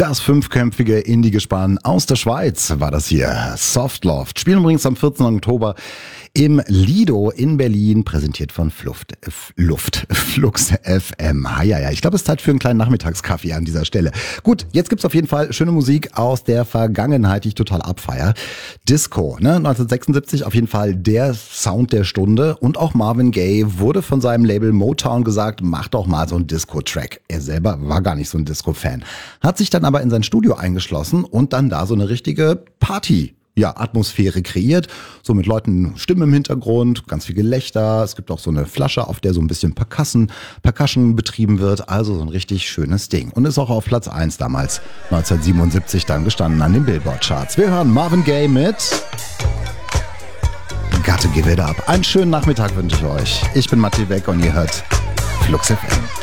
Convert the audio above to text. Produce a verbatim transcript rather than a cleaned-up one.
Das fünfköpfige Indie-Gespann aus der Schweiz war das hier. Softloft. Spielen übrigens am vierzehnten Oktober im Lido in Berlin, präsentiert von Fluft, F, Luft, Flux F M. Ja, ja, ich glaube, es ist Zeit für einen kleinen Nachmittagskaffee an dieser Stelle. Gut, jetzt gibt's auf jeden Fall schöne Musik aus der Vergangenheit, die ich total abfeier. Disco, ne? neunzehnhundertsechsundsiebzig auf jeden Fall der Sound der Stunde. Und auch Marvin Gaye wurde von seinem Label Motown gesagt, mach doch mal so einen Disco-Track. Er selber war gar nicht so ein Disco-Fan. Hat sich dann aber in sein Studio eingeschlossen und dann da so eine richtige Party Ja, Atmosphäre kreiert, so mit Leuten, Stimmen im Hintergrund, ganz viel Gelächter. Es gibt auch so eine Flasche, auf der so ein bisschen Percussion, Percussion betrieben wird. Also so ein richtig schönes Ding. Und ist auch auf Platz eins damals, neunzehnhundertsiebenundsiebzig, dann gestanden an den Billboard-Charts. Wir hören Marvin Gaye mit Gotta Give It Up. Einen schönen Nachmittag wünsche ich euch. Ich bin Matti Beck und ihr hört Flux F M.